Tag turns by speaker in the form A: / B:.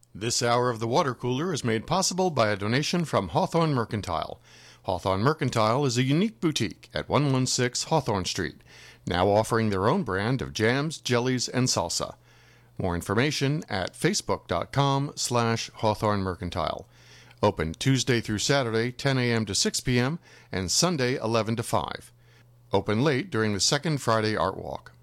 A: This hour of the Water Cooler is made possible by a donation from Hawthorne Mercantile. Hawthorne Mercantile is a unique boutique at 116 Hawthorne Street, now offering their own brand of jams, jellies, and salsa. More information at facebook.com/Hawthorne Mercantile. Open Tuesday through Saturday, 10 a.m. to 6 p.m., and Sunday, 11 to 5. Open late during the second Friday Art Walk.